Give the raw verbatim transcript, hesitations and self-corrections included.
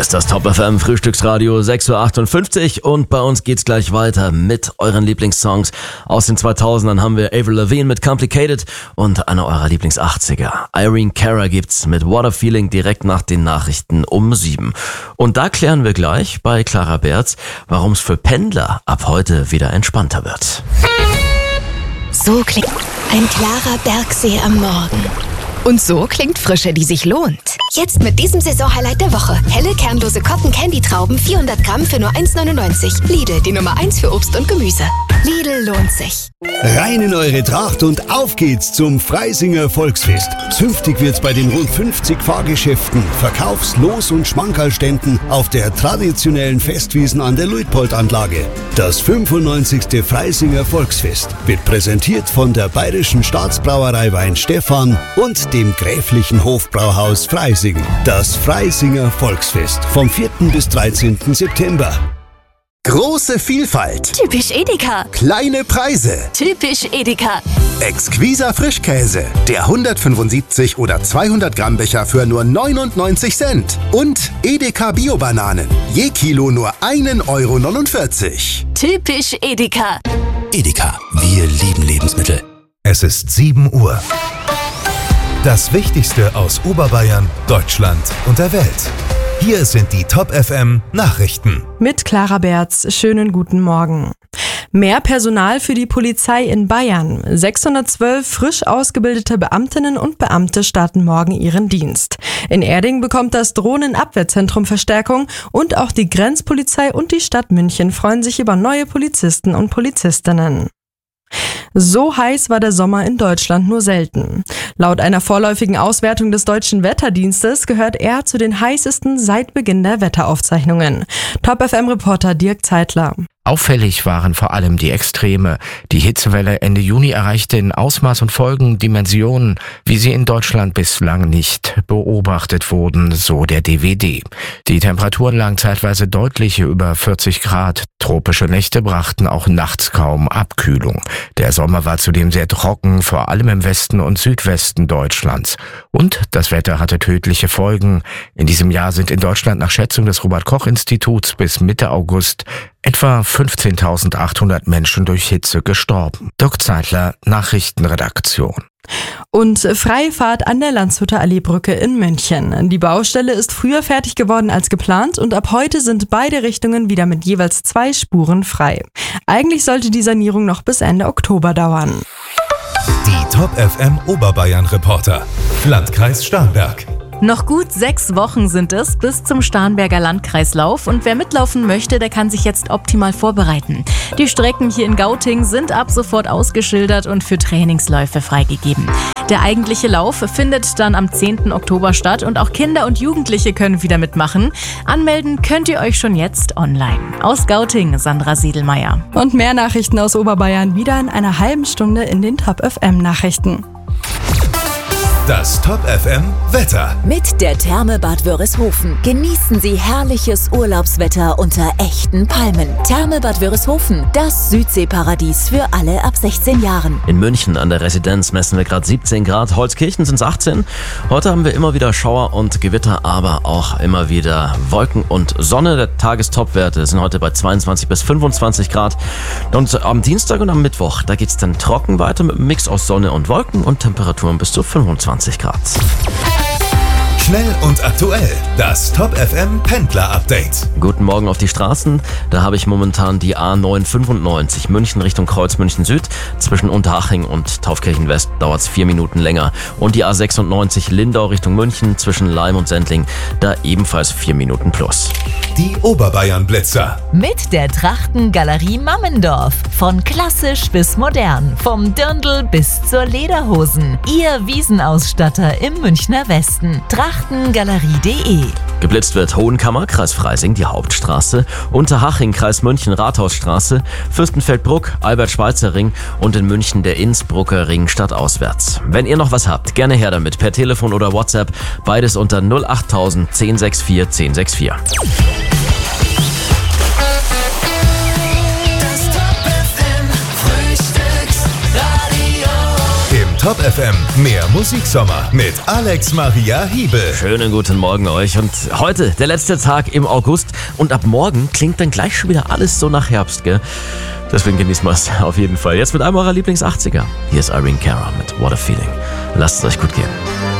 ist das Top F M Frühstücksradio sechs Uhr achtundfünfzig und bei uns geht's gleich weiter mit euren Lieblingssongs. Aus den zweitausendern haben wir Avril Lavigne mit Complicated und eine eurer Lieblingsachtziger. Irene Cara gibt's mit What a Feeling direkt nach den Nachrichten um sieben. Und da klären wir gleich bei Clara Berz, warum es für Pendler ab heute wieder entspannter wird. So klingt ein klarer Bergsee am Morgen. Und so klingt Frische, die sich lohnt. Jetzt mit diesem Saisonhighlight der Woche. Helle, kernlose Cotton-Candy-Trauben, vierhundert Gramm für nur eins neunundneunzig. Lidl, die Nummer eins für Obst und Gemüse. Lidl lohnt sich. Rein in eure Tracht und auf geht's zum Freisinger Volksfest. Zünftig wird's bei den rund fünfzig Fahrgeschäften, Verkaufs-, Los- und Schmankerlständen auf der traditionellen Festwiesen an der Luitpold-Anlage. Das fünfundneunzigste Freisinger Volksfest wird präsentiert von der Bayerischen Staatsbrauerei Weinstefan und dem Gräflichen Hofbrauhaus Freising. Das Freisinger Volksfest vom vierten bis dreizehnten September. Große Vielfalt. Typisch Edeka. Kleine Preise. Typisch Edeka. Exquiser Frischkäse. Der hundertfünfundsiebzig oder zweihundert Gramm Becher für nur neunundneunzig Cent. Und Edeka Bio-Bananen. Je Kilo nur ein Euro neunundvierzig. Typisch Edeka. Edeka, wir lieben Lebensmittel. Es ist sieben Uhr. Das Wichtigste aus Oberbayern, Deutschland und der Welt. Hier sind die Top F M Nachrichten. Mit Clara Berz, schönen guten Morgen. Mehr Personal für die Polizei in Bayern. sechshundertzwölf frisch ausgebildete Beamtinnen und Beamte starten morgen ihren Dienst. In Erding bekommt das Drohnenabwehrzentrum Verstärkung und auch die Grenzpolizei und die Stadt München freuen sich über neue Polizisten und Polizistinnen. So heiß war der Sommer in Deutschland nur selten. Laut einer vorläufigen Auswertung des Deutschen Wetterdienstes gehört er zu den heißesten seit Beginn der Wetteraufzeichnungen. Top F M-Reporter Dirk Zeitler. Auffällig waren vor allem die Extreme. Die Hitzewelle Ende Juni erreichte in Ausmaß und Folgen Dimensionen, wie sie in Deutschland bislang nicht beobachtet wurden, so der D W D. Die Temperaturen lagen zeitweise deutlich über vierzig Grad. Tropische Nächte brachten auch nachts kaum Abkühlung. Der Sommer war zudem sehr trocken, vor allem im Westen und Südwesten Deutschlands. Und das Wetter hatte tödliche Folgen. In diesem Jahr sind in Deutschland nach Schätzung des Robert-Koch-Instituts bis Mitte August etwa fünfzehntausendachthundert Menschen durch Hitze gestorben. Dirk Zeitler, Nachrichtenredaktion. Und Freifahrt an der Landshuter Alleebrücke in München. Die Baustelle ist früher fertig geworden als geplant und ab heute sind beide Richtungen wieder mit jeweils zwei Spuren frei. Eigentlich sollte die Sanierung noch bis Ende Oktober dauern. Die Top F M Oberbayern Reporter. Landkreis Starnberg. Noch gut sechs Wochen sind es bis zum Starnberger Landkreislauf und wer mitlaufen möchte, der kann sich jetzt optimal vorbereiten. Die Strecken hier in Gauting sind ab sofort ausgeschildert und für Trainingsläufe freigegeben. Der eigentliche Lauf findet dann am zehnten Oktober statt und auch Kinder und Jugendliche können wieder mitmachen. Anmelden könnt ihr euch schon jetzt online. Aus Gauting, Sandra Siedelmeier. Und mehr Nachrichten aus Oberbayern wieder in einer halben Stunde in den Top F M Nachrichten. Das Top F M Wetter. Mit der Therme Bad Wörishofen genießen Sie herrliches Urlaubswetter unter echten Palmen. Therme Bad Wörishofen, das Südseeparadies für alle ab sechzehn Jahren. In München an der Residenz messen wir gerade siebzehn Grad, Holzkirchen sind es achtzehn. Heute haben wir immer wieder Schauer und Gewitter, aber auch immer wieder Wolken und Sonne. Der Tagestopwerte sind heute bei zweiundzwanzig bis fünfundzwanzig Grad. Und am Dienstag und am Mittwoch, da geht es dann trocken weiter mit einem Mix aus Sonne und Wolken und Temperaturen bis zu fünfundzwanzig Grad. Schnell und aktuell, das Top F M Pendler Update. Guten Morgen auf die Straßen. Da habe ich momentan die A neunhundertfünfundneunzig München Richtung Kreuz München Süd. Zwischen Unterhaching und Taufkirchen West dauert es vier Minuten länger. Und die A sechsundneunzig Lindau Richtung München zwischen Leim und Sendling, da ebenfalls vier Minuten plus. Die Oberbayern Blitzer. Mit der Trachtengalerie Mammendorf. Von klassisch bis modern. Vom Dirndl bis zur Lederhosen. Ihr Wiesenausstatter im Münchner Westen. Trachtengalerie punkt de. Geblitzt wird Hohenkammer, Kreis Freising, die Hauptstraße, Unterhaching, Kreis München, Rathausstraße, Fürstenfeldbruck, Albert-Schweitzer-Ring und in München der Innsbrucker Ring stadtauswärts. Wenn ihr noch was habt, gerne her damit per Telefon oder WhatsApp, beides unter null achttausend zehn sechs vier zehn sechs vier. Top F M, mehr Musiksommer mit Alex Maria Hiebel. Schönen guten Morgen euch. Und heute der letzte Tag im August. Und ab morgen klingt dann gleich schon wieder alles so nach Herbst, gell? Deswegen genießen wir es auf jeden Fall. Jetzt mit einem eurer Lieblings-achtziger. Hier ist Irene Cara mit What a Feeling. Lasst es euch gut gehen.